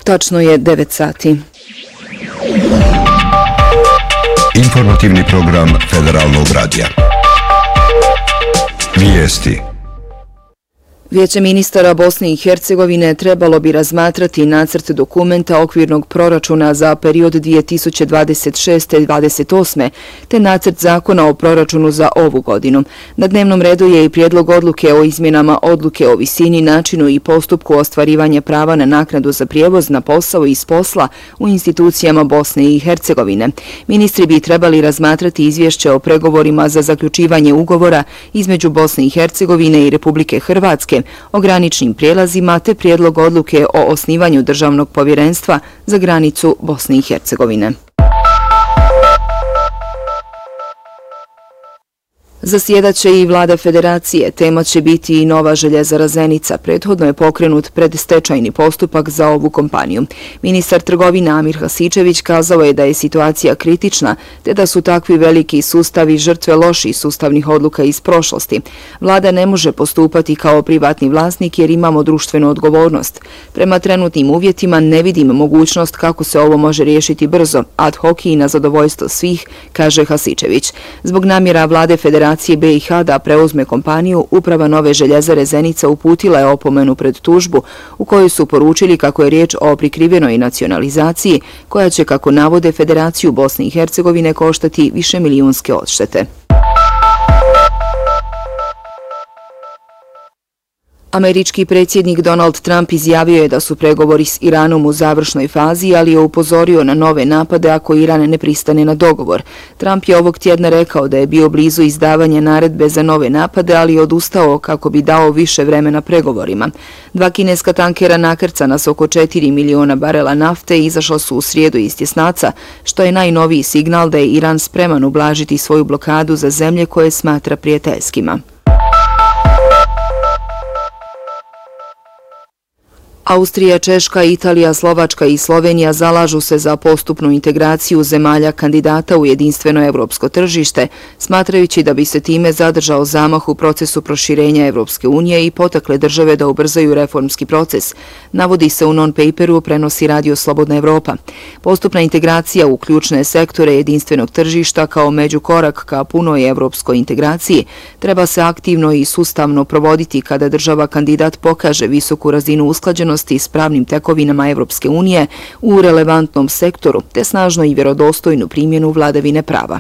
Tačno je 9 sati. Informativni program Federalnog radija. Vijesti. Vijeće ministara Bosne i Hercegovine trebalo bi razmatrati nacrt dokumenta okvirnog proračuna za period 2026-2028, te nacrt zakona o proračunu za ovu godinu. Na dnevnom redu je i prijedlog odluke o izmjenama odluke o visini, načinu i postupku ostvarivanja prava na naknadu za prijevoz na posao i iz posla u institucijama Bosne i Hercegovine. Ministri bi trebali razmatrati izvješće o pregovorima za zaključivanje ugovora između Bosne i Hercegovine i Republike Hrvatske o graničnim prijelazima te prijedlog odluke o osnivanju državnog povjerenstva za granicu Bosne i Hercegovine. Zasjedat će i vlada federacije, tema će biti i nova željezara Zenica. Prethodno je pokrenut predstečajni postupak za ovu kompaniju. Ministar trgovine Amir Hasičević kazao je da je situacija kritična, te da su takvi veliki sustavi žrtve loših sustavnih odluka iz prošlosti. Vlada ne može postupati kao privatni vlasnik jer imamo društvenu odgovornost. Prema trenutnim uvjetima ne vidim mogućnost kako se ovo može riješiti brzo, ad hoc i na zadovoljstvo svih, kaže Hasičević. Zbog namjera vlade federacije BiH da preuzme kompaniju, uprava nove željezare Zenica uputila je opomenu pred tužbu u kojoj su poručili kako je riječ o prikrivenoj nacionalizaciji koja će, kako navode, Federaciju Bosne i Hercegovine koštati višemilijunske odštete. Američki predsjednik Donald Trump izjavio je da su pregovori s Iranom u završnoj fazi, ali je upozorio na nove napade ako Iran ne pristane na dogovor. Trump je ovog tjedna rekao da je bio blizu izdavanja naredbe za nove napade, ali je odustao kako bi dao više vremena pregovorima. 2 kineska tankera nakrcana s oko 4 miliona barela nafte izašla su u srijedu iz tjesnaca, što je najnoviji signal da je Iran spreman ublažiti svoju blokadu za zemlje koje smatra prijateljskima. Austrija, Češka, Italija, Slovačka i Slovenija zalažu se za postupnu integraciju zemalja kandidata u jedinstveno evropsko tržište, smatrajući da bi se time zadržao zamah u procesu proširenja Evropske unije i potakle države da ubrzaju reformski proces. Navodi se u non-paperu, prenosi Radio Slobodna Evropa. Postupna integracija u ključne sektore jedinstvenog tržišta kao međukorak ka punoj evropskoj integraciji treba se aktivno i sustavno provoditi kada država kandidat pokaže visoku razinu usklađenosti s pravnim tekovinama Evropske unije u relevantnom sektoru te snažno i vjerodostojnu primjenu vladavine prava.